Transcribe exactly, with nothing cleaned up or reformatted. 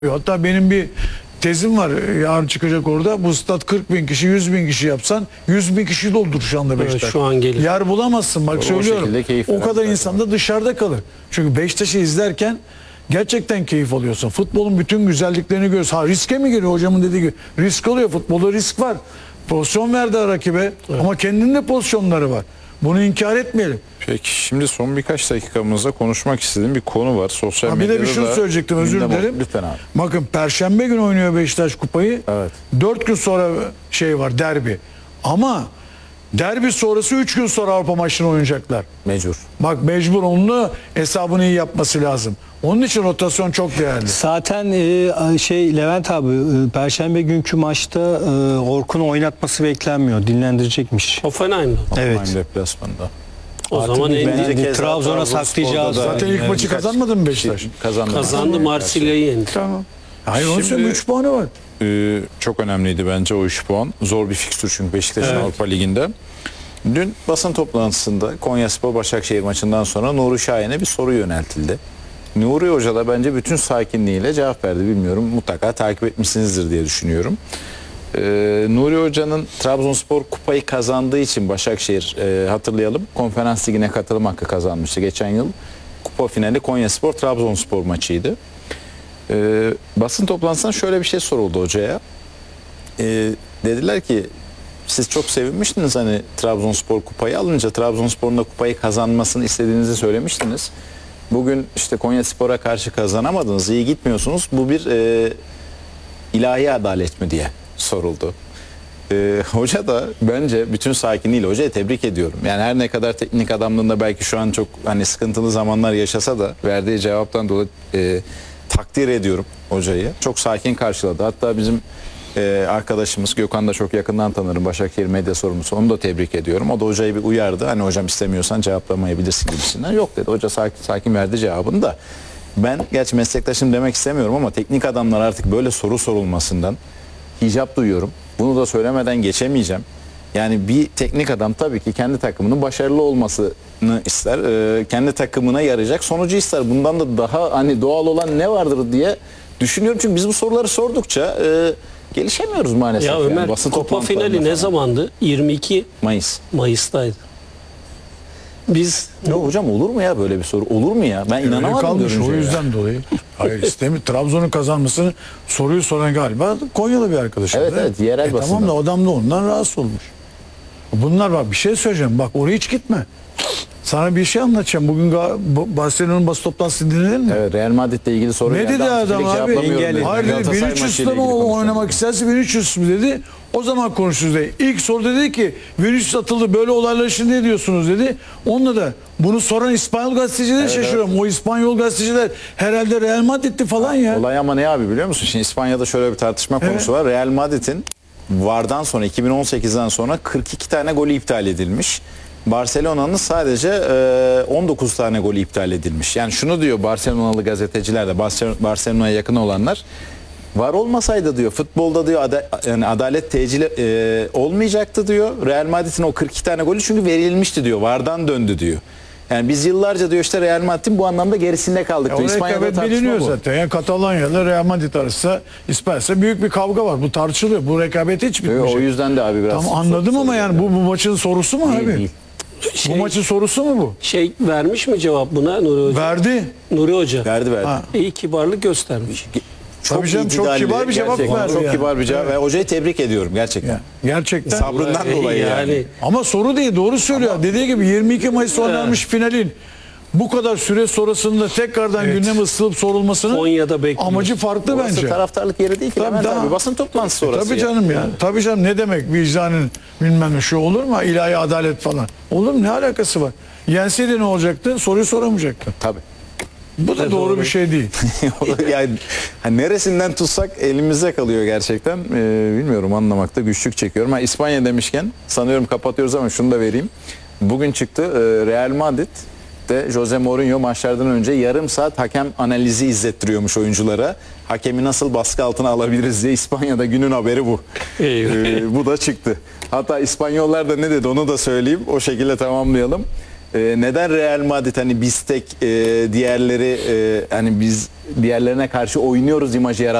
Hatta benim bir tezim var, yarın çıkacak orada. Bu stat kırk bin kişi, yüz bin kişi yapsan yüz bin kişi doldur şu anda Beşiktaş. Evet, şu an gelir. Yer bulamazsın bak, O söylüyorum. şekilde O kadar insan da dışarıda kalır. Çünkü Beşiktaş'ı izlerken gerçekten keyif alıyorsun. Futbolun bütün güzelliklerini görüyorsun. Ha, riske mi giriyor hocamın dediği gibi? Risk oluyor. Futbolda risk var. Pozisyon verdi rakibe, evet. Ama kendinin de pozisyonları var. Bunu inkar etmeyelim. Peki şimdi son birkaç dakikamızda konuşmak istediğim bir konu var. Sosyal Ha, bir medyada de bir şey da söyleyecektim, özür gündem dilerim. oldu. Lütfen abi. Bakın Perşembe günü oynuyor Beşiktaş kupayı. Evet. dört gün sonra şey var, derbi. Ama derbi sonrası üç gün sonra Avrupa maçını oynayacaklar. Mecbur. Bak mecbur, onun hesabını iyi yapması lazım. Onun için rotasyon çok değerli. Zaten e, şey Levent abi e, Perşembe günkü maçta e, Orkun'u oynatması beklenmiyor. Dinlendirecekmiş. Hoffenheim'da. Evet. Offline deplasmanda. O Artık zaman en bence büyük keza Trabzon'a saklayacağız. da- Zaten ilk Evet, maçı birkaç kazanmadı mı Beşiktaş? Kazandı. kazandı, Marsilya'yı yendi. Tamam. Hayır, onun Şimdi- için üç puanı var. Ee, çok önemliydi bence o üç puan. Zor bir fikstür çünkü Beşiktaş'ın Evet. Avrupa Ligi'nde. Dün basın toplantısında Konyaspor Başakşehir maçından sonra Nuri Şahin'e bir soru yöneltildi. Nuri Hoca da bence bütün sakinliğiyle cevap verdi. Bilmiyorum, mutlaka takip etmişsinizdir diye düşünüyorum. Ee, Nuri Hoca'nın Trabzonspor kupayı kazandığı için Başakşehir, e, hatırlayalım, Konferans Ligi'ne katılım hakkı kazanmıştı geçen yıl. Kupa finali Konyaspor Trabzonspor maçıydı. Ee, basın toplantısında şöyle bir şey soruldu hocaya. Ee, dediler ki siz çok sevinmiştiniz hani Trabzonspor kupayı alınca, Trabzonspor'un da kupayı kazanmasını istediğinizi söylemiştiniz. Bugün işte Konyaspor'a karşı kazanamadınız, iyi gitmiyorsunuz. Bu bir e, ilahi adalet mi diye soruldu. Ee, hoca da bence bütün sakinliğiyle, hocayı tebrik ediyorum. Yani her ne kadar teknik adamlığında belki şu an çok hani sıkıntılı zamanlar yaşasa da verdiği cevaptan dolayı e, takdir ediyorum hocayı. Çok sakin karşıladı. Hatta bizim e, arkadaşımız Gökhan da çok yakından tanırım, Başakşehir medya sorumlusu. Onu da tebrik ediyorum. O da hocayı bir uyardı. Hani hocam istemiyorsan cevaplamayabilirsin gibisinden. Yok dedi. Hoca sakin, sakin verdi cevabını da. Ben gerçi meslektaşım demek istemiyorum ama teknik adamlar artık böyle soru sorulmasından hicap duyuyorum. Bunu da söylemeden geçemeyeceğim. Yani bir teknik adam tabii ki kendi takımının başarılı olmasını ister. Ee, kendi takımına yarayacak sonucu ister. Bundan da daha hani doğal olan ne vardır diye düşünüyorum. Çünkü biz bu soruları sordukça e, gelişemiyoruz maalesef. Ya yani. Ömer, Basın Kupa toplantılarında finali ne falan. zamandı? yirmi iki Mayıs. Mayıs'taydı. Biz Ya hocam olur mu ya böyle bir soru? Olur mu ya? Ben Öyle inanamadım kalmış görünce o ya. yüzden dolayı. Hayır, istemi Trabzon'un kazanmasını soruyu soran galiba Konyalı bir arkadaşım. Evet, evet, yerel e, basında. Tamam da adam da ondan rahatsız olmuş. Bunlar var, bir şey söyleyeceğim. Bak oraya hiç gitme. Sana bir şey anlatacağım. Bugün Ga- Bu- Barcelona'nın basın toplantısını dinledin mi? Evet, Real Madrid'le ilgili soru Ne geldi. dedi ama adam direkt abi? cevaplamıyorum dedi. Hayır dedi, Galatasaray bin üç yüz'le maçıyla mi ilgili konuşalım. oynamak isterse bin üç yüz mü dedi. O zaman konuşuruz dedi. İlk soruda dedi ki bin üç yüz atıldı, böyle olaylar için ne diyorsunuz dedi. Onunla da bunu soran İspanyol gazetecileri Evet, şaşırıyorum. O İspanyol gazeteciler herhalde Real Madrid'ti falan ya. Olay ama ne abi biliyor musun? Şimdi İspanya'da şöyle bir tartışma konusu var. Real Madrid'in VAR'dan sonra iki bin on sekiz'den sonra kırk iki tane golü iptal edilmiş. Barcelona'nın sadece e, on dokuz tane golü iptal edilmiş. Yani şunu diyor Barcelonalı gazeteciler de, Barcelona'ya yakın olanlar. VAR olmasaydı diyor futbolda diyor ada, yani adalet tecili e, olmayacaktı diyor. Real Madrid'in o kırk iki tane golü çünkü verilmişti diyor. VAR'dan döndü diyor. Yani biz yıllarca diyor işte Real Madrid'in bu anlamda gerisinde kaldık Ya diyor. o İspanya'da rekabet tartışma biliniyor bu. zaten. Yani Katalanya ile Real Madrid arasında İspanya'da büyük bir kavga var. Bu tartışılıyor. Bu rekabet hiç bitmeyecek. O yüzden de abi biraz. Tamam, anladım ama yani bu, bu maçın sorusu mu Değil, abi? değil. şey, Bu maçın sorusu mu bu? şey vermiş mi cevap buna Nuri Hoca? Verdi. Nuri Hoca. Verdi verdi. Ha. İyi kibarlık göstermiş. Tabii canım, çok itidalli, kibar bir cevap gerçekten verdi Çok yani. kibar bir cevap. Evet. Ve hocayı tebrik ediyorum gerçekten. Ya, gerçekten. Sabrından Vallahi dolayı yani. yani. Ama soru değil, doğru söylüyor. Dediği gibi yirmi iki Mayıs oynanmış finalin bu kadar süre sonrasında tekrardan Evet. gündeme ısılıp sorulmasının Konya'da bekliyor. amacı farklı Burası bence. taraftarlık yeri değil ki. Tabii, Levent daha- abi. Basın toplantısı sonrası. Tabii ya. canım ya. Tabii canım, ne demek vicdanın bilmem ne şu olur mu? İlahi adalet falan. Olur mu? Ne alakası var? Yenseydi ne olacaktı? Soruyu soramayacaktı. Tabii. Bu da Ne doğru, doğru. bir şey değil. yani hani neresinden tutsak elimizde kalıyor gerçekten. Ee, bilmiyorum, anlamakta güçlük çekiyorum. Ha, İspanya demişken sanıyorum kapatıyoruz ama şunu da vereyim. Bugün çıktı e, Real Madrid de Jose Mourinho maçlardan önce yarım saat hakem analizi izlettiriyormuş oyunculara. Hakemi nasıl baskı altına alabiliriz diye. İspanya'da günün haberi bu. Eyvah. Ee, bu da çıktı. Hatta İspanyollar da ne dedi onu da söyleyeyim. O şekilde tamamlayalım. e, neden Real Madrid hani biz tek e, diğerleri e, hani biz diğerlerine karşı oynuyoruz imajı yaratmak